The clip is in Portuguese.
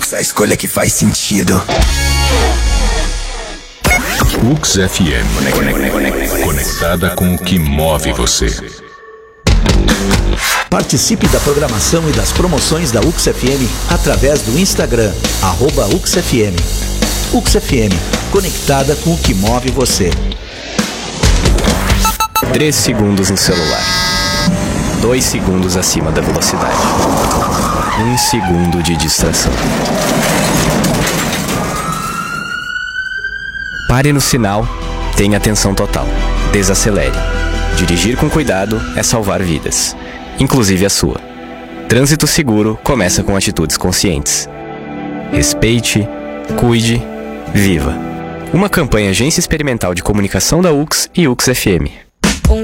UX, a escolha que faz sentido. UX FM, conectada com o que move você. Participe da programação e das promoções da UX FM através do Instagram, @UXFM. UX FM, conectada com o que move você. 3 segundos no celular. 2 segundos acima da velocidade. 1 segundo de distração. Pare no sinal, tenha atenção total. Desacelere. Dirigir com cuidado é salvar vidas, inclusive a sua. Trânsito seguro começa com atitudes conscientes. Respeite, cuide, viva. Uma campanha Agência Experimental de Comunicação da UX e UX FM.